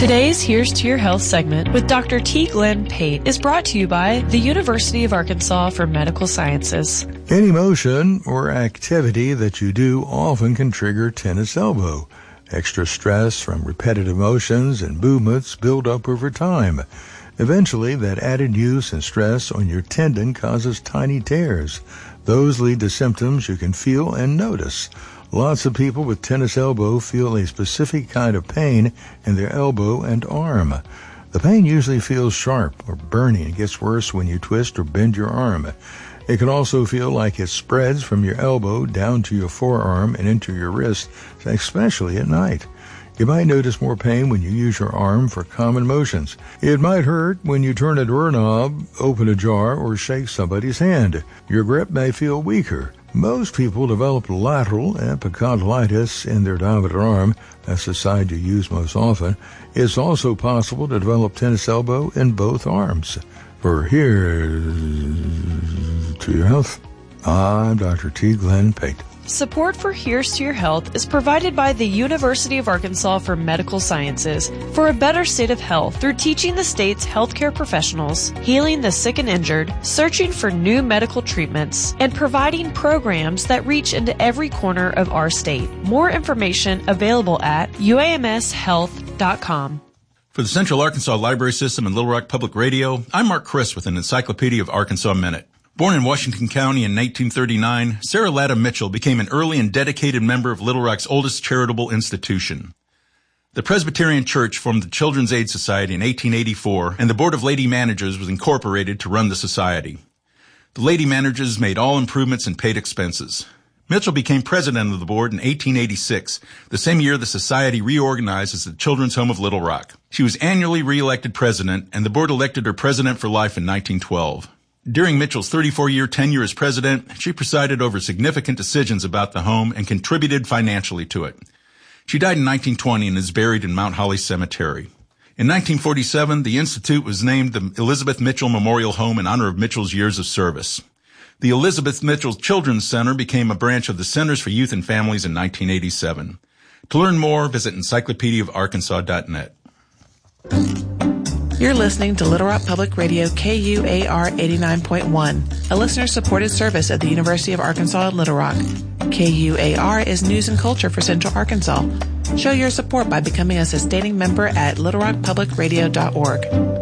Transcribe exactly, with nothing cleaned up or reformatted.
Today's Here's to Your Health segment with Doctor T. Glenn Pate is brought to you by the University of Arkansas for Medical Sciences. Any motion or activity that you do often can trigger tennis elbow. Extra stress from repetitive motions and movements build up over time. Eventually, that added use and stress on your tendon causes tiny tears. Those lead to symptoms you can feel and notice. Lots of people with tennis elbow feel a specific kind of pain in their elbow and arm. The pain usually feels sharp or burning and gets worse when you twist or bend your arm. It can also feel like it spreads from your elbow down to your forearm and into your wrist, especially at night. You might notice more pain when you use your arm for common motions. It might hurt when you turn a doorknob, open a jar, or shake somebody's hand. Your grip may feel weaker. Most people develop lateral epicondylitis in their diameter arm. That's the side you use most often. It's also possible to develop tennis elbow in both arms. For Here's to Your Health, I'm Doctor T. Glenn Pate. Support for Here's to Your Health is provided by the University of Arkansas for Medical Sciences for a better state of health through teaching the state's healthcare professionals, healing the sick and injured, searching for new medical treatments, and providing programs that reach into every corner of our state. More information available at U A M S health dot com. For the Central Arkansas Library System and Little Rock Public Radio, I'm Mark Chris with an Encyclopedia of Arkansas Minute. Born in Washington County in nineteen thirty-nine, Sarah Latta Mitchell became an early and dedicated member of Little Rock's oldest charitable institution. The Presbyterian Church formed the Children's Aid Society in eighteen eighty-four, and the Board of Lady Managers was incorporated to run the society. The Lady Managers made all improvements and paid expenses. Mitchell became president of the board in eighteen eighty-six, the same year the society reorganized as the Children's Home of Little Rock. She was annually re-elected president, and the board elected her president for life in nineteen twelve. During Mitchell's thirty-four-year tenure as president, she presided over significant decisions about the home and contributed financially to it. She died in nineteen twenty and is buried in Mount Holly Cemetery. In nineteen forty-seven, the Institute was named the Elizabeth Mitchell Memorial Home in honor of Mitchell's years of service. The Elizabeth Mitchell Children's Center became a branch of the Centers for Youth and Families in nineteen eighty-seven. To learn more, visit encyclopedia of arkansas dot net. You're listening to Little Rock Public Radio K U A R eighty-nine point one, a listener-supported service at the University of Arkansas at Little Rock. K U A R is news and culture for Central Arkansas. Show your support by becoming a sustaining member at little rock public radio dot org.